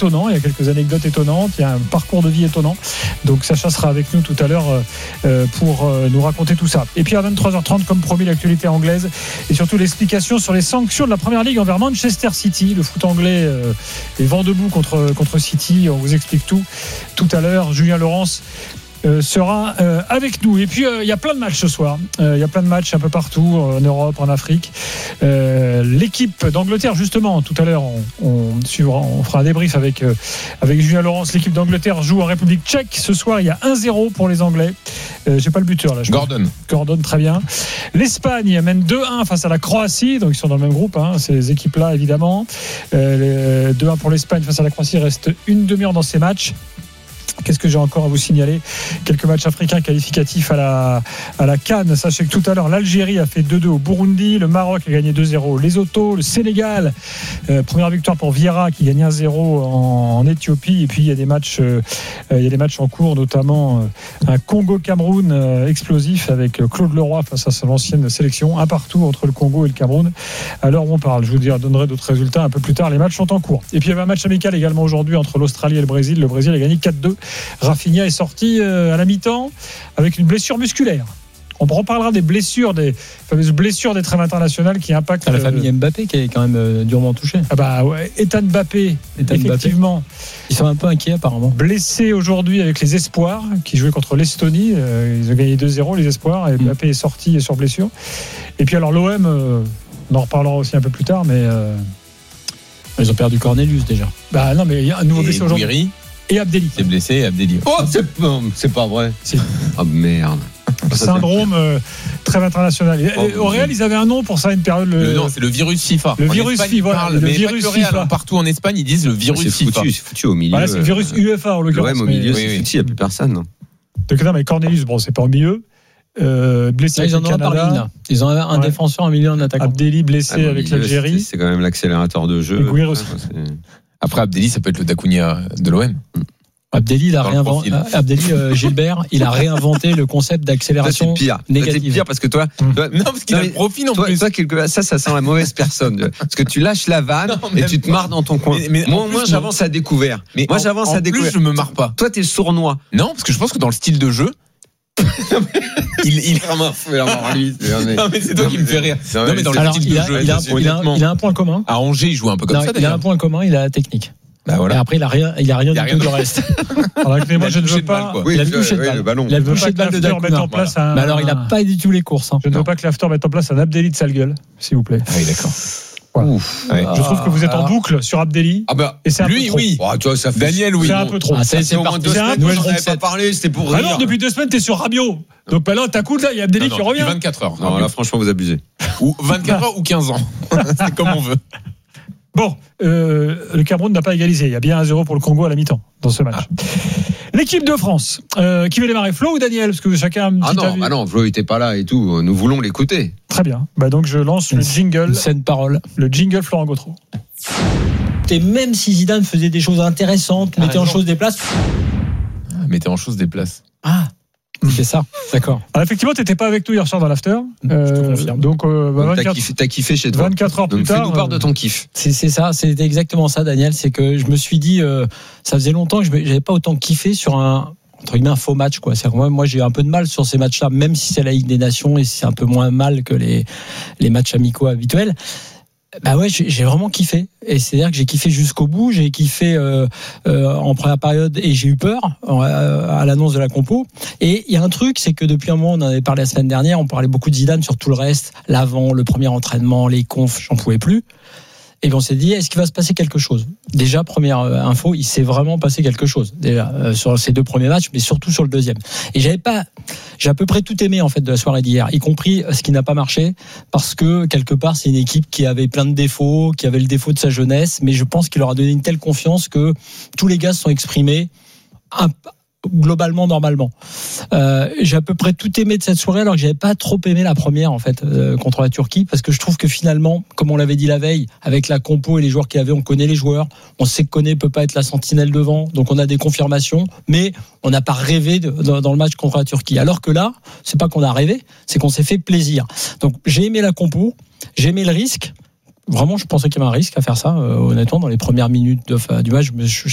étonnant, il y a quelques anecdotes étonnantes, il y a un parcours de vie étonnant. Donc Sacha sera avec nous tout à l'heure pour nous raconter tout ça. Et puis à 23h30, comme promis, l'actualité anglaise et surtout l'explication sur les sanctions de la Première Ligue envers Manchester City. Le foot anglais est vent debout contre City. On vous explique tout à l'heure. Julien Laurence sera avec nous. Et puis il y a plein de matchs ce soir. Il y a plein de matchs un peu partout en Europe, en Afrique. L'équipe d'Angleterre, justement, tout à l'heure on fera un débrief avec Julien Laurence. L'équipe d'Angleterre joue en République tchèque. Ce soir il y a 1-0 pour les Anglais. J'ai pas le buteur là. Gordon, très bien. L'Espagne mène 2-1 face à la Croatie. Donc ils sont dans le même groupe, ces équipes là évidemment. 2-1 pour l'Espagne face à la Croatie. Il reste une demi-heure dans ces matchs. Qu'est-ce que j'ai encore à vous signaler? Quelques matchs africains qualificatifs à la CAN. Sachez que tout à l'heure, l'Algérie a fait 2-2 au Burundi, le Maroc a gagné 2-0 au Lesotho, le Sénégal, première victoire pour Vieira qui gagne 1-0 en Éthiopie. Et puis il y a des matchs en cours, notamment un Congo-Cameroun explosif avec Claude Leroy face à son ancienne sélection, un partout entre le Congo et le Cameroun. À l'heure où on parle, je vous donnerai d'autres résultats un peu plus tard. Les matchs sont en cours. Et puis il y avait un match amical également aujourd'hui entre l'Australie et le Brésil. Le Brésil a gagné 4-2. Rafinha est sorti à la mi-temps avec une blessure musculaire. On reparlera des fameuses blessures des trêves internationales qui impactent la famille Mbappé qui est quand même durement touchée. Ah bah ouais, Ethan Mbappé, effectivement. Ils sont un peu inquiets apparemment. Blessé aujourd'hui avec les Espoirs qui jouaient contre l'Estonie. Ils ont gagné 2-0 les Espoirs et Mbappé est sorti sur blessure. Et puis alors l'OM, on en reparlera aussi un peu plus tard, mais ils ont perdu Cornelius déjà. Bah non, mais il y a un nouveau blessé aujourd'hui. Et Abdelli. C'est blessé, Abdelli. Oh, c'est pas vrai. Oh merde. Syndrome trêve international. Au Real, ils avaient un nom pour ça, une période. Non, c'est le virus FIFA. Le virus FIFA. Le virus FIFA. Partout en Espagne, ils disent le virus FIFA. C'est foutu au milieu. Voilà, c'est le virus UEFA en l'occurrence. Au milieu, c'est foutu, il n'y a plus personne. Donc, non, mais Cornelius, bon, c'est pas au milieu. Blessé avec le Canada. Ils ont un défenseur, un milieu, un attaquant. Abdelli blessé avec l'Algérie. C'est quand même l'accélérateur de jeu. Aussi. Après Abdelli, ça peut être le Dacunia de l'OM. Abdelli, Gilbert, il a réinventé le concept d'accélération négative. C'est pire parce que toi, non, parce qu'il a le profil en plus. Ça sent la mauvaise personne. Parce que tu lâches la vanne et tu te marres dans ton coin. Moi, j'avance à découvert. Moi, j'avance à découvert. Je me marre pas. Toi, t'es sournois. Non, parce que je pense que dans le style de jeu, il est vraiment lui. Non mais c'est toi qui me fais rire. Non mais dans le style de jeu, il a un point commun. À Angers, il joue un peu comme ça. Il a un point commun, il a la technique. Bah voilà. Et après, il a rien du tout du reste. Alors, moi, je ne veux pas. Il a touché le ballon. Il a touché le ballon de Dacouna. Mais alors, il n'a pas du tout les courses. Je ne veux pas que l'after mette en place un Abdelli de sale gueule, s'il vous plaît. Ah oui, d'accord. Voilà. Je trouve que vous êtes en boucle sur Abdelli. Et c'est un lui, peu trop. oui. Tu vois, ça fait... Daniel, oui. C'est un peu trop. C'est au moins 2 semaines. On n'avait pas parlé, c'était pour rire. Alors, depuis 2 semaines, t'es sur Rabiot. Donc là, t'as cool, il y a Abdelli qui revient. 24 heures. Non, là, franchement, vous abusez. Ou 24 heures ou 15 ans. C'est comme on veut. Bon, le Cameroun n'a pas égalisé. Il y a bien 1-0 pour le Congo à la mi-temps dans ce match. L'équipe de France, qui veut démarrer, Flo ou Daniel? Parce que chacun a un petit avis. Non, Flo n'était pas là et tout. Nous voulons l'écouter. Très bien. Donc je lance le jingle. Scène parole. Le jingle Florent Gautreau. Et même si Zidane faisait des choses intéressantes, mettait en chose des places. Mettez en chose des places. Ah, c'est ça, d'accord. Alors effectivement, t'étais pas avec nous hier soir dans l'after. Je te confirme. Donc, t'as kiffé chez toi. 24 heures plus tard. Fais-nous part de ton kiff. C'est ça, c'était exactement ça, Daniel. C'est que je me suis dit, ça faisait longtemps que j'avais pas autant kiffé sur un faux match, quoi. C'est moi j'ai un peu de mal sur ces matchs-là, même si c'est la Ligue des Nations et si c'est un peu moins mal que les matchs amicaux habituels. Bah ouais, j'ai vraiment kiffé. Et c'est-à-dire que j'ai kiffé jusqu'au bout. J'ai kiffé en première période et j'ai eu peur à l'annonce de la compo. Et il y a un truc, c'est que depuis un moment, on en avait parlé la semaine dernière, on parlait beaucoup de Zidane sur tout le reste, l'avant, le premier entraînement, les confs, j'en pouvais plus. Et bien on s'est dit, est-ce qu'il va se passer quelque chose? Déjà, première info, il s'est vraiment passé quelque chose. Déjà, sur ces 2 premiers matchs, mais surtout sur le deuxième. Et j'ai à peu près tout aimé, en fait, de la soirée d'hier, y compris ce qui n'a pas marché, parce que, quelque part, c'est une équipe qui avait plein de défauts, qui avait le défaut de sa jeunesse, mais je pense qu'il leur a donné une telle confiance que tous les gars se sont exprimés globalement, normalement. J'ai à peu près tout aimé de cette soirée, alors que j'avais pas trop aimé la première, en fait, contre la Turquie, parce que je trouve que finalement, comme on l'avait dit la veille, avec la compo et les joueurs qu'il y avait, on connaît les joueurs, on sait que Koné peut pas être la sentinelle devant, donc on a des confirmations, mais on n'a pas rêvé dans le match contre la Turquie. Alors que là, c'est pas qu'on a rêvé, c'est qu'on s'est fait plaisir. Donc j'ai aimé la compo, j'ai aimé le risque. Vraiment, je pensais qu'il y avait un risque à faire ça. Honnêtement, dans les premières minutes du match, je